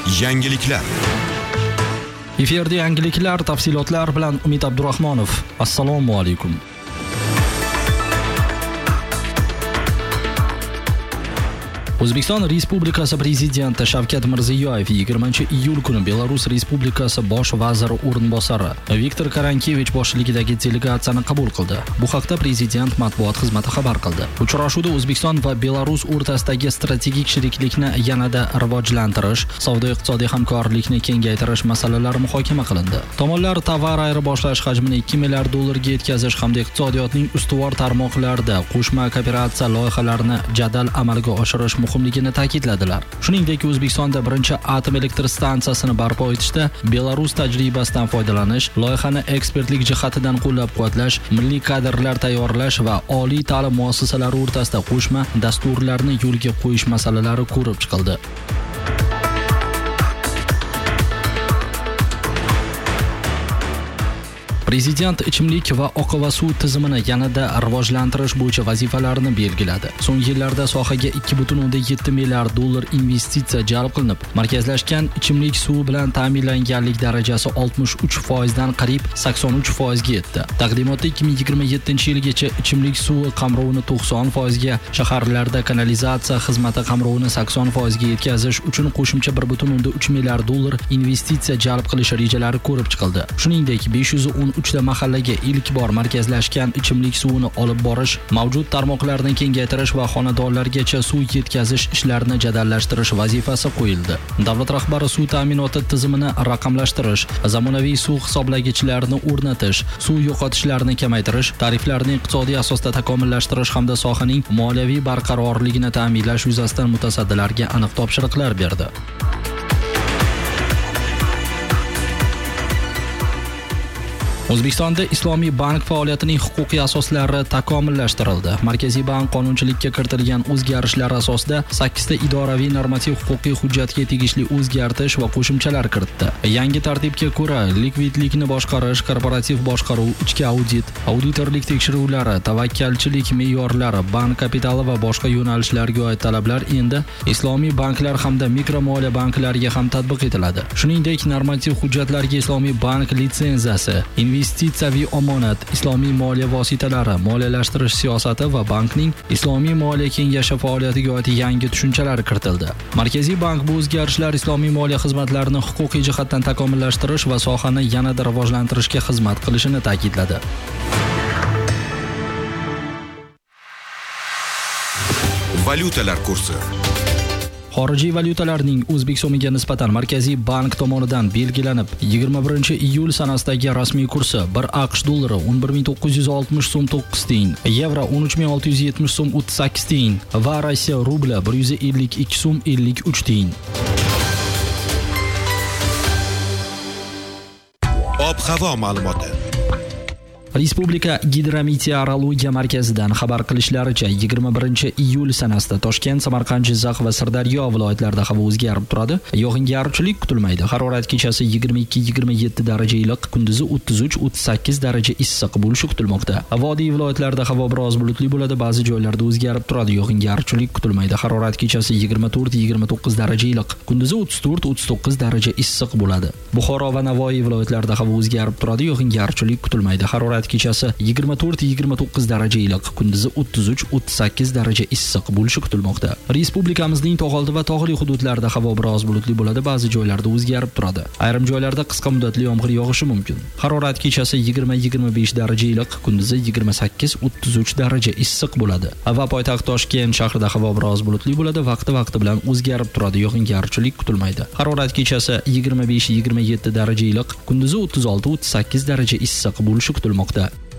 Yangiliklar. Efirda yangiliklar, tafsilotlar bilan Umid Abdurahmonov. Assalomu alaykum. O'zbekiston Respublikasi Prezidenti Shavkat Mirziyoyev 20-iyul kuni Belarus Respublikasi bosh vaziri o'rinbosari Viktor Karankevich boshchiligidagi delegatsiyani qabul qildi. Bu haqda prezident matbuot xizmati xabar qildi. Uchrashuvda O'zbekiston va Belarus o'rtasidagi strategik sheriklikni yanada rivojlantirish, savdo-iqtisodiy hamkorlikni kengaytirish masalalari muhokama qilindi. Tomonlar tovar ayirboshlash hajmini $2 milliard ga yetkazish hamda iqtisodiyotning ustuvor tarmoqlarida qo'shma kooperatsiya loyihalarini jadal amalga oshirish muhimligini ta'kidladilar. Shuningdek, O'zbekistonda birinchi atom elektr stansiyasini barpo etishda Belarus tajribasidan foydalanish, loyihani ekspertlik jihatidan qo'llab-quvvatlash, milliy kadrlar tayyorlash va oliy ta'lim muassasalari o'rtasida qo'shma dasturlarni yo'lga qo'yish masalalari ko'rib chiqildi. Prezident ichimlik va oqova suv tizimini yanada rivojlantirish bo'yicha vazifalarni belgiladi. So'nggi yillarda sohaga $2.7 milliard investitsiya jalb qilinib, markazlashgan ichimlik suvi bilan ta'minlanganlik darajasi 63% dan qariyb 83% ga yetdi. Taqdimotda 2027-yilgacha ichimlik suvi qamrovini 90% ga, shaharlarda kanalizatsiya xizmati qamrovini 80% ga yetkazish uchun qo'shimcha $1.3 milliard investitsiya jalb qilish rejalari ko'rib chiqildi. Shuningdek, 513 ta mahallaga ilk bor markazlashgan ichimlik suvini olib borish, mavjud tarmoqlarni kengaytirish va xonadonlargacha suv yetkazish ishlarini jadallashtirish vazifasi qo'yildi. Davlat rahbari suv ta'minoti tizimini raqamlashtirish, zamonaviy suv hisoblagichlarni o'rnatish, suv yo'qotishlarini kamaytirish, tariflarni iqtisodiy asosda takomillashtirish hamda sohaning moliyaviy barqarorligini ta'minlash yuzasidan mutasaddilarga aniq topshiriqlar berdi. O'zbekistonda Islomiy bank faoliyatining huquqiy asoslari takomillashtirildi. Markaziy bank qonunchilikka kiritilgan o'zgarishlar asosida 8 ta idoraviy normativ huquqiy hujjatga tegishli o'zgartish va qo'shimchalar kiritdi. Yangi tartibga ko'ra, likvidlikni boshqarish, korporativ boshqaruv, ichki audit, auditorlik tekshiruvlari, tavakkalchilik me'yorlari, bank kapitali va boshqa yo'nalishlarga oid talablar endi Islomiy banklar hamda mikromoliya banklariga ham tatbiq etiladi. Shuningdek, normativ hujjatlarga Islomiy bank litsenziyasi, investitsiyaviy omonat, islomiy moliya vositalari, moliyalashtirish siyosati va bankning islomiy moliya kengashi faoliyatiga oid yangi tushunchalar kiritildi. Markaziy bank bu o'zgarishlar islomiy moliya xizmatlarini huquqiy jihatdan takomillashtirish va sohani yanada rivojlantirishga xizmat qilishini ta'kidladi. Valyutalar kursi. Xorijiy valyutalarning o'zbek so'miga nisbatan Markaziy bank tomonidan belgilanib, 21-iyul sanasidagi rasmiy kursi 1 AQSh dollari 11.960 so'm 9 tiyin, yevro 13.670 so'm 38 tiyin va Rossiya rubli 152 so'm 53 tiyin. Ob-havo ma'lumoti. Respublika Gidrometeorologiya markazidan xabar qilishlaricha 21-iyul sanasida Toshkent, Samarqand, Jizzax va Sirdaryo viloyatlarida havo o'zgarib turadi. Yog'ingarchilik kutilmaydi. Harorat kechasi 22-27 daraja iliq, kunduzi 33-38 daraja issiq bo'lishi kutilmoqda. Vodiy viloyatlarida havo biroz bulutli bo'ladi, ba'zi joylarda o'zgarib turadi. Yog'ingarchilik kutilmaydi. Harorat kechasi 24-29 daraja iliq, kunduzi 34-39 daraja issiq bo'ladi. Buxoro va Navoiy viloyatlarida havo o'zgarib turadi. Yog'ingarchilik kutilmaydi. Harorat kechasi 24-29 daraja iliq, kunduzi 33-38 daraja issiq bo'lishi kutilmoqda. Respublikamizning tog' oldi va tog'li hududlarida havo biroz bulutli bo'ladi, ba'zi joylarda o'zgarib turadi. Ayrim joylarda qisqa muddatli yomg'ir yog'ishi mumkin. Harorat kechasi 20-25 daraja iliq, kunduzi 28-33 daraja issiq bo'ladi. Va poytaxt Toshkent shahrida havo biroz bulutli bo'ladi, vaqti bilan o'zgarib turadi, yog'ingarchilik kutilmaydi. Harorat kechasi 25-27 daraja iliq, kunduzi 36-38 daraja issiq bo'lishi kutilmoqda.